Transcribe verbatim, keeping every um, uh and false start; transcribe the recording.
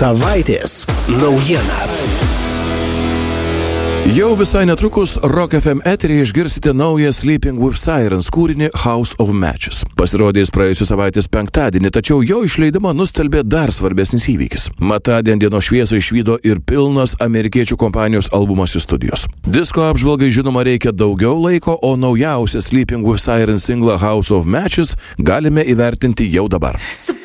Savaitės naujiena. Jau visai netrukus Rock F M eteryje išgirsite naują Sleeping with Sirens kūrinį House of Matches. Pasirodė jis praėjusios savaitės penktadienį, tačiau jo išleidimą nustelbė dar svarbesnis įvykis. Mat tądien dienos šviesą išvydo ir pilnas amerikiečių kompanijos albumas iš studijos. Disko apžvalgai žinoma reikia daugiau laiko, o naujausią Sleeping with Sirens singlą House of Matches galime įvertinti jau dabar.